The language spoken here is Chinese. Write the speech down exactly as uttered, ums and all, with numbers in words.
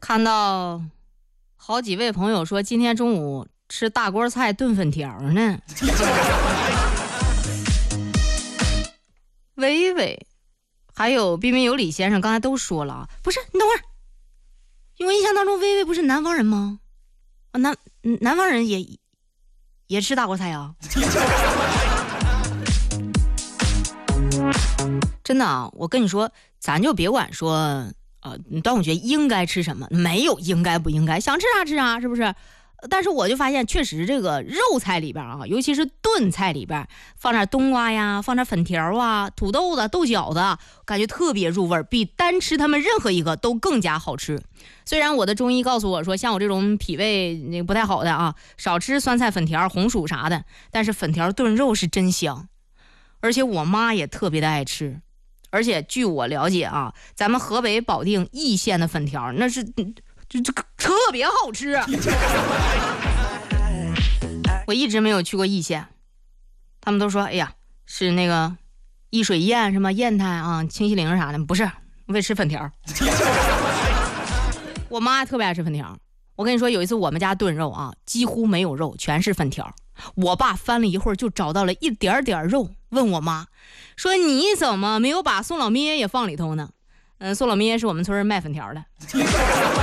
看到好几位朋友说今天中午吃大锅菜炖粉条呢。微微还有彬彬有礼先生刚才都说了，不是你等会儿，因为印象当中微微不是南方人吗？啊，南南方人也也吃大锅菜啊。真的啊，我跟你说，咱就别管说呃端午节应该吃什么，没有应该不应该，想吃啥吃啥，是不是？但是我就发现确实这个肉菜里边啊，尤其是炖菜里边放点冬瓜呀，放点粉条啊，土豆子、豆角子，感觉特别入味，比单吃它们任何一个都更加好吃。虽然我的中医告诉我说像我这种脾胃那个不太好的啊，少吃酸菜粉条、红薯啥的，但是粉条炖肉是真香，而且我妈也特别的爱吃。而且据我了解啊，咱们河北保定易县的粉条那是这这特别好吃。我一直没有去过易县，他们都说哎呀是那个易水堰什么砚台啊、清西陵啥的，不是，为吃粉条。我妈特别爱吃粉条。我跟你说，有一次我们家炖肉啊，几乎没有肉，全是粉条。我爸翻了一会儿就找到了一点点肉，问我妈说你怎么没有把宋老咩也放里头呢？嗯，宋老咩是我们村卖粉条的。